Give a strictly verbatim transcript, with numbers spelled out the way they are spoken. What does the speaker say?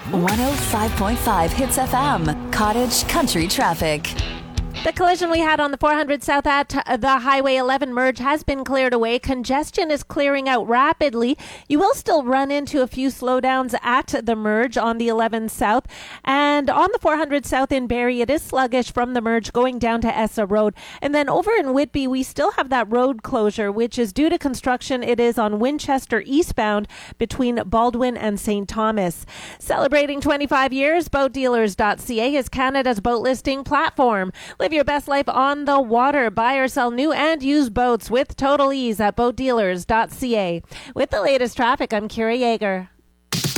one oh five point five Hits F M, Cottage Country Traffic. The collision we had on the four hundred South at the Highway eleven merge has been cleared away. Congestion is clearing out rapidly. You will still run into a few slowdowns at the merge on the eleven South. And on the four hundred South in Barrie, it is sluggish from the merge going down to Essa Road. And then over in Whitby, we still have that road closure, which is due to construction. It is on Winchester eastbound between Baldwin and Saint Thomas. Celebrating twenty-five years, boat dealers dot c a is Canada's boat listing platform. Live your best life on the water. Buy or sell new and used boats with total ease at boat dealers dot c a. With the latest traffic, I'm Kira Yeager.